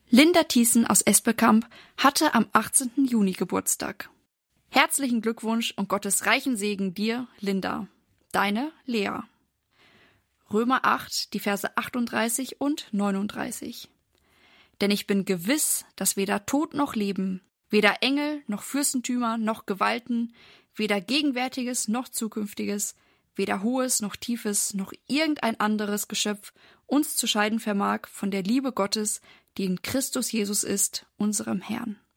Linda Thiessen aus Esbekamp hatte am 18. Juni Geburtstag. Herzlichen Glückwunsch und Gottes reichen Segen dir, Linda. Deine Lea. Römer 8, die Verse 38 und 39. Denn ich bin gewiss, dass weder Tod noch Leben, weder Engel noch Fürstentümer noch Gewalten, weder Gegenwärtiges noch Zukünftiges, weder Hohes noch Tiefes noch irgendein anderes Geschöpf uns zu scheiden vermag von der Liebe Gottes, die in Christus Jesus ist, unserem Herrn.